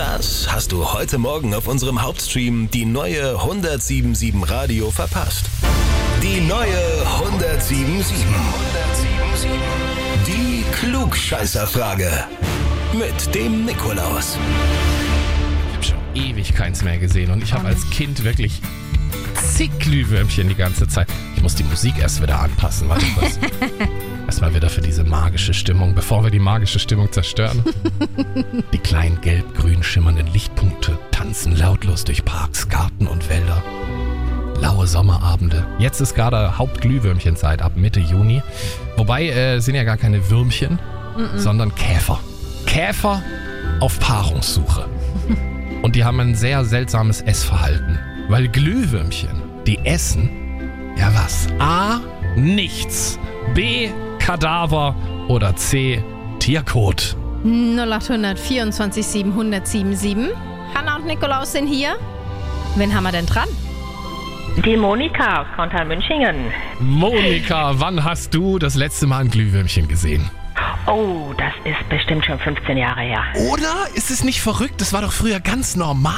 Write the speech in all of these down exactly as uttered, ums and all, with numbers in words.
Das hast du heute Morgen auf unserem Hauptstream die neue hundertsiebenundsiebzig Radio verpasst. Die neue hundertsiebenundsiebzig. Die Klugscheißerfrage. Mit dem Nikolaus. Ich habe schon ewig keins mehr gesehen und ich habe als Kind wirklich zig Glühwürmchen die ganze Zeit. Ich muss die Musik erst wieder anpassen. Warte kurz. Erstmal wieder für diese magische Stimmung, bevor wir die magische Stimmung zerstören. Die kleinen gelb-grün schimmernden Lichtpunkte tanzen lautlos durch Parks, Garten und Wälder. Laue Sommerabende. Jetzt ist gerade Hauptglühwürmchenzeit ab Mitte Juni. Wobei äh, sind ja gar keine Würmchen, Mm-mm. sondern Käfer. Käfer auf Paarungssuche. Und die haben ein sehr seltsames Essverhalten. Weil Glühwürmchen, die essen, ja was? A, nichts. B, Kadaver. Oder C, Tierkot. null acht vierundzwanzig siebenhundert siebenundsiebzig. Hanna und Nikolaus sind hier. Wen haben wir denn dran? Die Monika aus Korntal-Münchingen. Monika, wann hast du das letzte Mal ein Glühwürmchen gesehen? Oh, das ist bestimmt schon fünfzehn Jahre her. Oder? Ist es nicht verrückt? Das war doch früher ganz normal.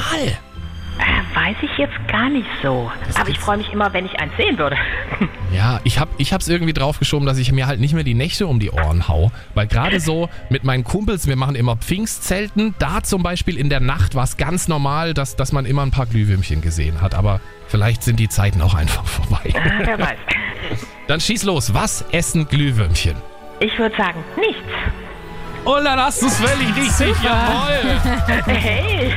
Äh, weiß ich jetzt gar nicht so. Das Aber ich freue mich immer, wenn ich eins sehen würde. Ja, ich hab, ich hab's irgendwie draufgeschoben, dass ich mir halt nicht mehr die Nächte um die Ohren hau. Weil gerade so mit meinen Kumpels, wir machen immer Pfingstzelten, da zum Beispiel in der Nacht war es ganz normal, dass, dass man immer ein paar Glühwürmchen gesehen hat. Aber vielleicht sind die Zeiten auch einfach vorbei. Wer weiß. Dann schieß los, was essen Glühwürmchen? Ich würde sagen, nichts. Oh, dann hast du es völlig richtig, jawohl! Hey.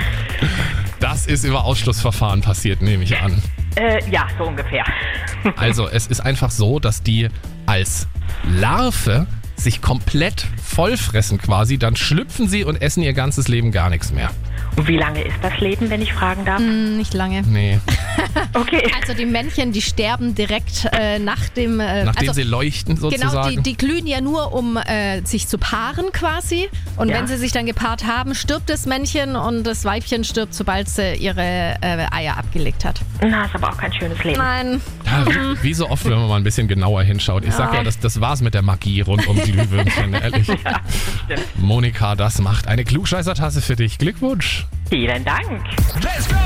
Das ist über Ausschlussverfahren passiert, nehme ich an. Äh, ja, so ungefähr. Also, es ist einfach so, dass die als Larve sich komplett vollfressen quasi, dann schlüpfen sie und essen ihr ganzes Leben gar nichts mehr. Und wie lange ist das Leben, wenn ich fragen darf? Mm, nicht lange. Nee. Okay. Also die Männchen, die sterben direkt äh, nach dem... Äh, Nachdem also, sie leuchten sozusagen. Genau, die, die glühen ja nur, um äh, sich zu paaren quasi. Und Ja. wenn sie sich dann gepaart haben, stirbt das Männchen und das Weibchen stirbt, sobald sie ihre äh, Eier abgelegt hat. Na, ist aber auch kein schönes Leben. Nein. Ja, wie, wie so oft, wenn man mal ein bisschen genauer hinschaut. Ich sag ja, das, das war's mit der Magie rund um Glühwürmchen, ehrlich. Ja, das stimmt. Monika, das macht eine Klugscheißer-Tasse für dich. Glückwunsch. Vielen Dank. Let's go!